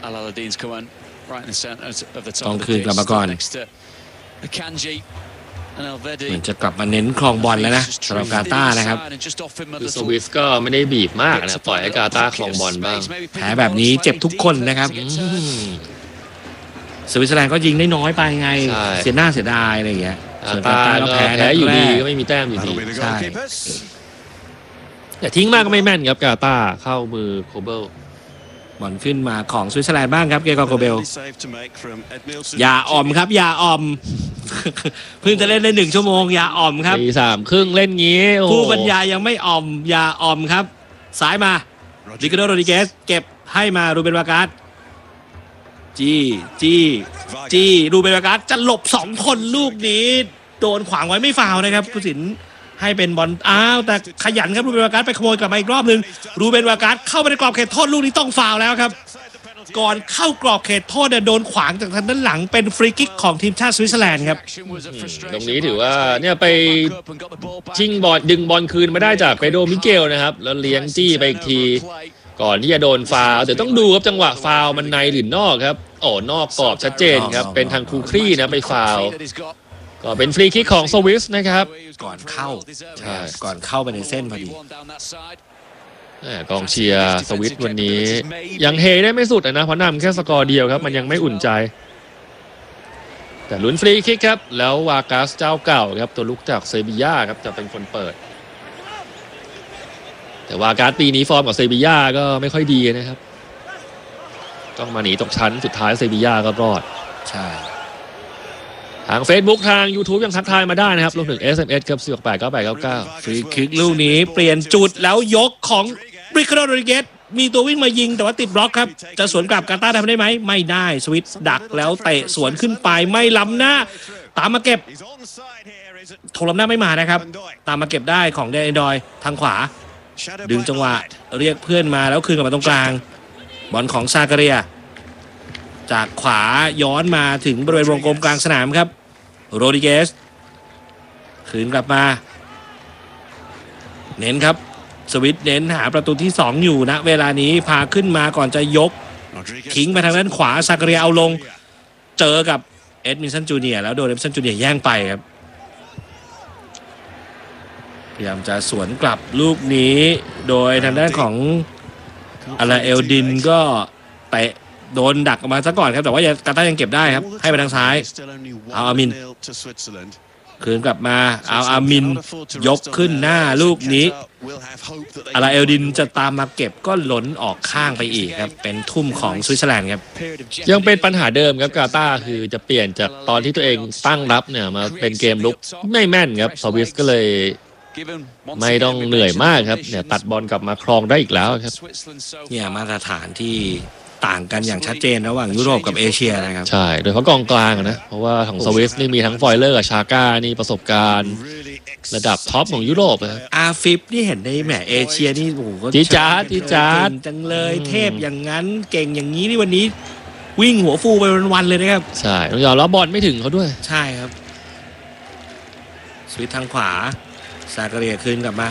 ต้องคืนกลับมาก่อนเหมือนจะกลับมาเน้นครองบอลแล้วนะสำหรับกาตาร์นะครับคือสวิสก็ไม่ได้บีบมากนะปล่อยให้กาตาร์ครองบอลบ้างแพ้แบบนี้เจ็บทุกคนนะครับสวิตเซอร์แลนด์ก็ยิงได้น้อยไปไงเสียหน้าเสียดายอะไรอย่างเงี้ยกาตาร์ก็แพ้อยู่ดีก็ไม่มีแต้มอยู่ดีใช่แต่ทิ้งมากก็ไม่แม่นครับกาตาร์เข้ามือโคเบิลบอลขึ้นมาของสวิตเซอร์แลนด์บ้างครับเกรกอร์โคเบลอย่าอ่อมครับอย่าอ่อมเพิ่งจะเล่นได้1 ชั่วโมงอย่าอ่อมครับตี 3:30เล่นงี้ผู้บรรยายยังไม่อ่อมอย่าอ่อมครับซ้ายมาริคาร์โด โรดริเกสเก็บให้มารูเบน วาการ์ดจี้รูเบน วาการ์ดจะหลบ2 คนลูกนี้โดนขวางไว้ไม่ฟาวนะครับผู้สินให้เป็นบอลแต่ขยันครับรูเบน วาการ์ดไปขโมยกลับมาอีกรอบนึงรูเบน วาการ์ดเข้าไปในกรอบเขตโทษลูกนี้ต้องฟาวแล้วครับก่อนเข้ากรอบเขตโทษโดนขวางจากทางด้านหลังเป็นฟรีคิกของทีมชาติสวิตเซอร์แลนด์ครับตรงนี้ถือว่าเนี่ยไปชิงบอลดึงบอลคืนมาได้จากเปโดร มิเกลนะครับแล้วเลี้ยงจี้ไปอีกทีก่อนที่จะโดนฟาวเดี๋ยวต้องดูครับจังหวะฟาวมันในหรือนอกครับนอกกรอบชัดเจนครับเป็นทางคูครี่นะไปฟาวก็เป็นฟรีคิกของสวิสนะครับก่อนเข้าใช่ก่อนเข้าไปในเส้นพอดีกองเชียร์สวิตวันนี้ยังเฮได้ไม่สุดนะเพราะนำแค่สกอร์เดียวครับมันยังไม่อุ่นใจแต่ลุ้นฟรีคิกครับแล้ววากัสเจ้าเก่าครับตัวลุกจากเซบีย่าครับจะเป็นคนเปิดแต่วากัสปีนี้ฟอร์มกับเซบีย่าก็ไม่ค่อยดีนะครับต้องมาหนีตกชั้นสุดท้ายเซบีย่าก็รอดใช่ทาง Facebook ทาง YouTube ยังทักทายมาได้นะครับรวมถึง SMS ครับ4689899 ฟรีคิกลูกนี้เปลี่ยนจุดแล้วยกของริคาร์โด โรดริเกสมีตัววิ่งมายิงแต่ว่าติดบล็อกครับจะสวนกลับกาตาร์ทำได้ไหมไม่ได้สวิตดักแล้วเตะสวนขึ้นไปไม่ล้ำหน้าตามมาเก็บโถล้ำหน้าไม่มานะครับตามมาเก็บได้ของเดนดอยทางขวาดึงจังหวะเรียกเพื่อนมาแล้วคืนกลับมาตรงกลางบอลของซาการิอาจากขวาย้อนมาถึงบริเวณวงกลมกลางสนามครับโรดริเกสคืนกลับมาเน้นครับสวิตเน้นหาประตูที่2อยู่นะเวลานี้พาขึ้นมาก่อนจะยกทิ้งไปทางด้านขวาซาการิอาเอาลงเจอกับเอ็ดมินสันจูเนียร์แล้วโดนเอ็ดมินสันจูเนียร์แย่งไปครับพยายามจะสวนกลับลูกนี้โดยทางด้านของอาราเอลดินก็เตะโดนดักออกมาซะก่อนครับแต่ว่ากาตาร์ยังเก็บได้ครับให้ไปทางซ้ายเอาอามินคืนกลับมาเอาอามินยกขึ้นหน้าลูกนี้อาราเอลดินจะตามมาเก็บก็หล่นออกข้างไปอีกครับเป็นทุ่มของสวิตเซอร์แลนด์ครับยังเป็นปัญหาเดิมครับกาตาร์คือจะเปลี่ยนจากตอนที่ตัวเองตั้งรับเนี่ยมาเป็นเกมลุกไม่แม่นครับสวิสก็เลยไม่ต้องเหนื่อยมากครับเนี่ยตัดบอลกลับมาครองได้อีกแล้วครับเนี่ยมาตรฐานที่ต่างกันอย่างชัดเจนระหว่างยุโรปกับเอเชียนะครับใช่โดยเฉพาะกองกลางนะเพราะว่าของสวิสนี่มีทั้งฟอยเลอร์กับชาก้านี่ประสบการณ์ระดับท็อปของยุโรปนะอาฟิปนี่เห็นในแหมเอเชียนี่โอ้โหจีจาร์จังเลยเทพอย่างนั้นเก่งอย่างนี้นี่วันนี้วิ่งหัวฟูไปวันๆเลยนะครับใช่ต้องยอมรับบอลไม่ถึงเขาด้วยใช่ครับสวิตทางขวาซาการิอาคืนกลับมา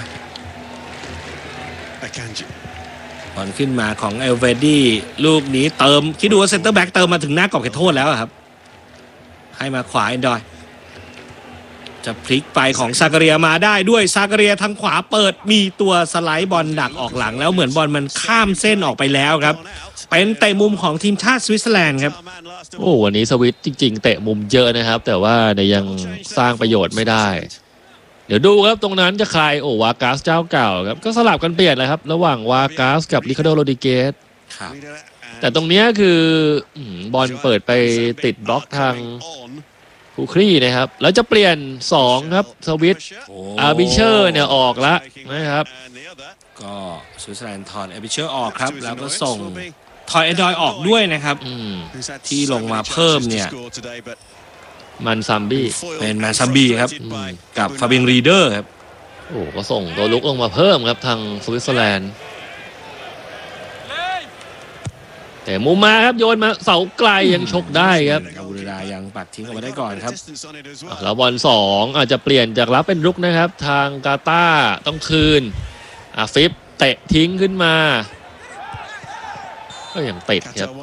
บอลขึ้นมาของเอลเวดี้ลูกนี้เติมคิดดูว่าเซนเตอร์แบ็กเติมมาถึงหน้ากรอบเขตโทษแล้วครับให้มาขวาเอนดอยจะพลิกไปของซาการิอามาได้ด้วยซาการิอาทางขวาเปิดมีตัวสไลด์บอลดักออกหลังแล้วเหมือนบอลมันข้ามเส้นออกไปแล้วครับเป็นเตะมุมของทีมชาติสวิตเซอร์แลนด์ครับโอ้วันนี้สวิตจริงๆเตะมุมเยอะนะครับแต่ว่ายังสร้างประโยชน์ไม่ได้เดี๋ยวดูครับตรงนั้นจะใครวากัสเจ้าเก่าครับก็สลับกันเปลี่ยนเลยครับระหว่างวากัสกับริคาร์โด โรดริเกสแต่ตรงนี้คือบอลเปิดไปติดบล็อกทางคูครี่นะครับแล้วจะเปลี่ยน2ครับสวิตอาร์บิเชอร์เนี่ยออกแล้วนะครับก็สวิตเซอร์แลนด์ถอนอาร์บิเชอร์ออกครับแล้วก็ส่งทอยเอนดอยออกด้วยนะครับที่ลงมาเพิ่มเนี่ยมันซัมบี้เป็นมันซัมบี้ครับกับฟาบินรีเดอร์ครับก็ส่งตัวลุกลงมาเพิ่มครับทางสวิตเซอร์แลนด์แต่มุมมาครับโยนมาเสาไกลยังชกได้ครับอาบูดายังปัดทิ้งออกมาได้ก่อนครับแล้วบอล2อาจจะเปลี่ยนจากรับเป็นรุกนะครับทางกาตาร์ต้องคืนฟิปเตะทิ้งขึ้นมาก็ยังติดครับ